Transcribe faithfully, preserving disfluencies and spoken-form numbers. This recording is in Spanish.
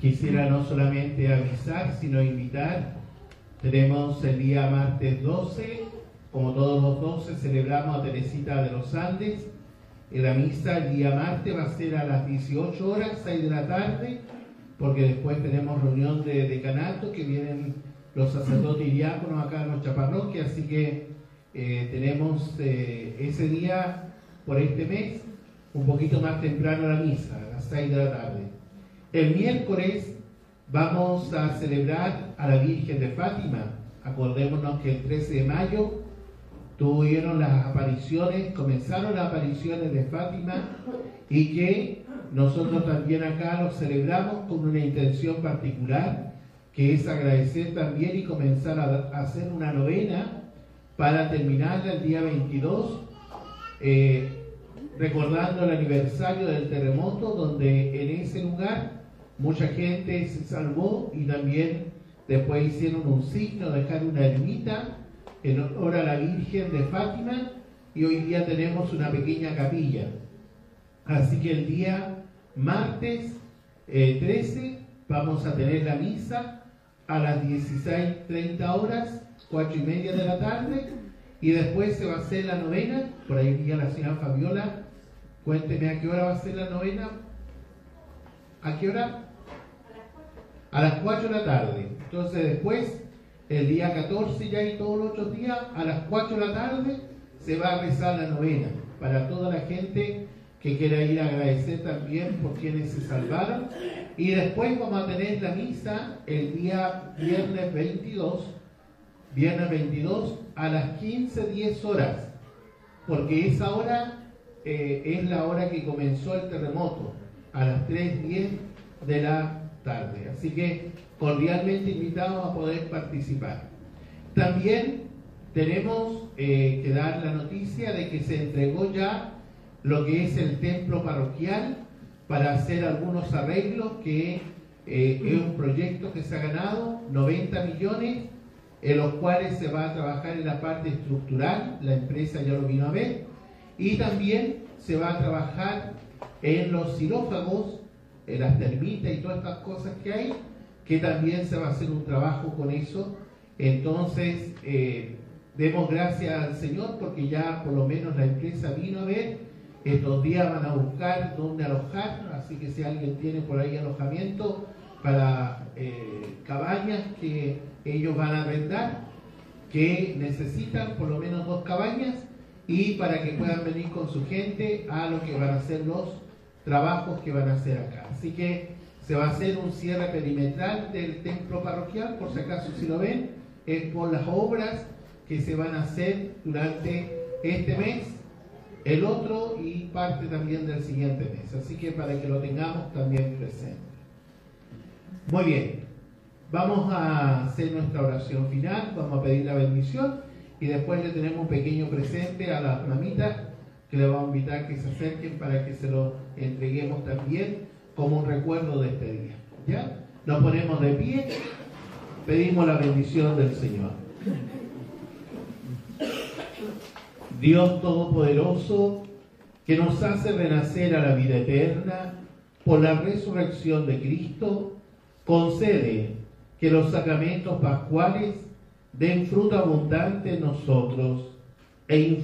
quisiera no solamente avisar, sino invitar. Tenemos el día martes doce, como todos los doce, celebramos a Teresita de los Andes. En la misa el día martes va a ser a las dieciocho horas, seis de la tarde, porque después tenemos reunión de decanato, que vienen los sacerdotes y diáconos acá a nuestra parroquia, así que eh, tenemos eh, ese día por este mes, un poquito más temprano la misa, a las seis de la tarde. El miércoles vamos a celebrar a la Virgen de Fátima. Acordémonos que el trece de mayo tuvieron las apariciones, comenzaron las apariciones de Fátima, y que nosotros también acá lo celebramos con una intención particular, que es agradecer también y comenzar a hacer una novena para terminarla el día veintidós, eh, recordando el aniversario del terremoto, donde en ese lugar mucha gente se salvó, y también después hicieron un signo, dejar una ermita en honor a la Virgen de Fátima, y hoy día tenemos una pequeña capilla. Así que el día martes eh, trece vamos a tener la misa a las dieciséis treinta horas, cuatro y media de la tarde, y después se va a hacer la novena. Por ahí vi a la señora Fabiola, cuénteme a qué hora va a ser la novena. ¿A qué hora? A las cuatro de la tarde. Entonces después, el día catorce ya y todos los otros días, a las cuatro de la tarde, se va a rezar la novena, para toda la gente que quiera ir a agradecer también por quienes se salvaron. Y después vamos a tener la misa el día viernes veintidós, viernes veintidós a las quince diez horas, porque esa hora eh, es la hora que comenzó el terremoto, a las tres diez de la tarde. Así que cordialmente invitados a poder participar. También tenemos eh, que dar la noticia de que se entregó ya lo que es el templo parroquial para hacer algunos arreglos, que eh, es un proyecto que se ha ganado noventa millones, en los cuales se va a trabajar en la parte estructural, la empresa ya lo vino a ver, y también se va a trabajar en los xirófagos, en las termitas y todas estas cosas que hay, que también se va a hacer un trabajo con eso. Entonces, eh, demos gracias al Señor, porque ya por lo menos la empresa vino a ver. Estos días van a buscar dónde alojar, así que si alguien tiene por ahí alojamiento para eh, cabañas que ellos van a arrendar, que necesitan por lo menos dos cabañas, y para que puedan venir con su gente a lo que van a ser los trabajos que van a hacer acá. Así que se va a hacer un cierre perimetral del templo parroquial, por si acaso si lo ven, es por las obras que se van a hacer durante este mes, el otro y parte también del siguiente mes. Así que para que lo tengamos también presente. Muy bien, vamos a hacer nuestra oración final, vamos a pedir la bendición, y después le tenemos un pequeño presente a las mamitas, que le vamos a invitar que se acerquen para que se lo entreguemos también como un recuerdo de este día. ¿Ya? Nos ponemos de pie, pedimos la bendición del Señor. Dios Todopoderoso, que nos hace renacer a la vida eterna por la resurrección de Cristo, concede que los sacramentos pascuales den fruto abundante en nosotros e